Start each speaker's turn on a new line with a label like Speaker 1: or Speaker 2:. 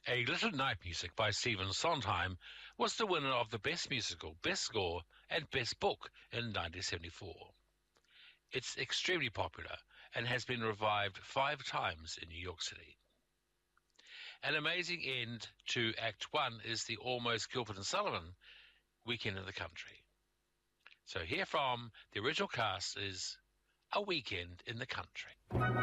Speaker 1: A Little Night Music by Stephen Sondheim was the winner of the Best Musical, Best Score, and Best Book in 1974. It's extremely popular and has been revived 5 times in New York City. An amazing end to Act 1 is the almost Gilbert and Sullivan Weekend in the Country. So here from the original cast is A Weekend in the Country.